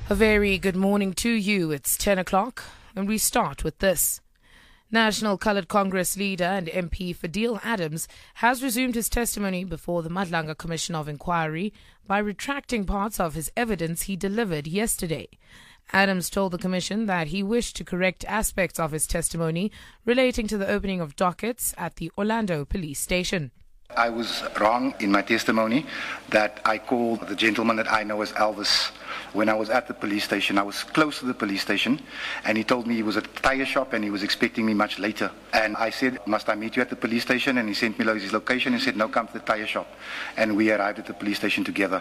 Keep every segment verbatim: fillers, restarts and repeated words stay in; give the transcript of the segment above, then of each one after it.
A very good morning to you. It's ten o'clock and we start with this. National Coloured Congress leader and M P Fadil Adams has resumed his testimony before the Madlanga Commission of Inquiry by retracting parts of his evidence he delivered yesterday. Adams told the commission that he wished to correct aspects of his testimony relating to the opening of dockets at the Orlando police station. I was wrong in my testimony that I called the gentleman that I know as Elvis when I was at the police station. I was close to the police station and he told me he was at a tire shop and he was expecting me much later. And I said, must I meet you at the police station? And he sent me his location and said, no, come to the tire shop. And we arrived at the police station together.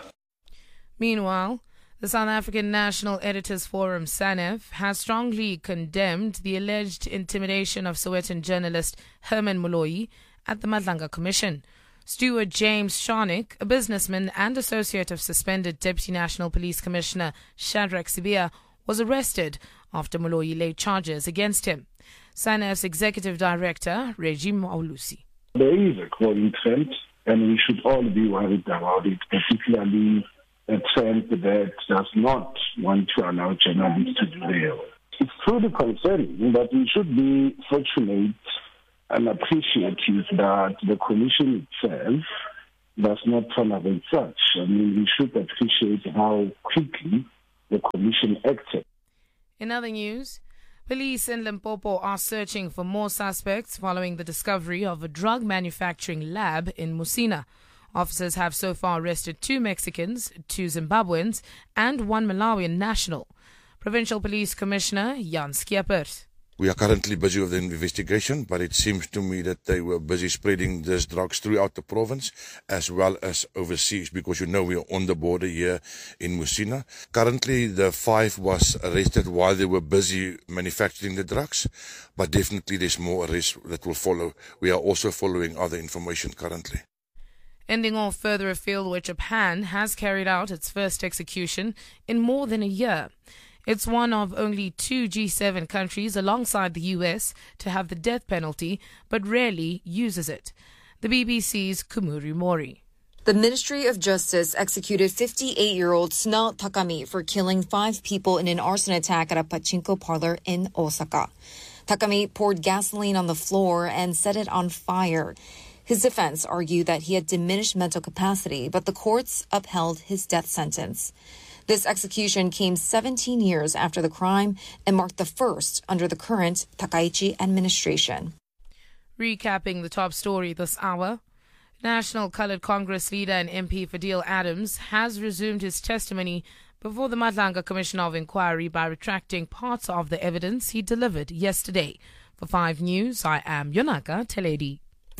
Meanwhile, the South African National Editors Forum, SANEF, has strongly condemned the alleged intimidation of Sowetan journalist Herman Moloi at the Madlanga Commission. Stewart James Sharnick, a businessman and associate of suspended Deputy National Police Commissioner Shadrack Sibiya, was arrested after Moloi laid charges against him. SANEF's Executive Director, Reggie Maulusi. There is a growing trend, and we should all be worried about it, particularly a trend that does not want to allow journalists to do their work. It's truly concerning, but we should be fortunate and appreciative that the Commission itself does not tolerate such. I mean, we should appreciate how quickly the Commission acted. In other news, police in Limpopo are searching for more suspects following the discovery of a drug manufacturing lab in Musina. Officers have so far arrested two Mexicans, two Zimbabweans, and one Malawian national. Provincial Police Commissioner Jan Schiepert. We are currently busy with the investigation, but it seems to me that they were busy spreading these drugs throughout the province as well as overseas, because you know we are on the border here in Musina. Currently, the five was arrested while they were busy manufacturing the drugs, but definitely there's more arrests that will follow. We are also following other information currently. Ending off further afield, where Japan has carried out its first execution in more than a year. It's one of only two G seven countries alongside the U S to have the death penalty, but rarely uses it. The B B C's Kumuri Mori. The Ministry of Justice executed fifty-eight-year-old Suna Takami for killing five people in an arson attack at a pachinko parlor in Osaka. Takami poured gasoline on the floor and set it on fire. His defense argued that he had diminished mental capacity, but the courts upheld his death sentence. This execution came seventeen years after the crime and marked the first under the current Takaichi administration. Recapping the top story this hour, National Coloured Congress leader and M P Fadil Adams has resumed his testimony before the Madlanga Commission of Inquiry by retracting parts of the evidence he delivered yesterday. For five News, I am Yonaka Teledi.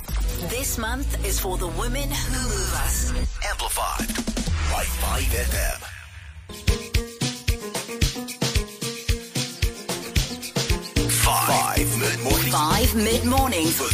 This month is for the women who move us. Amplified by five F M. Five mid-morning. Five mid-mornings.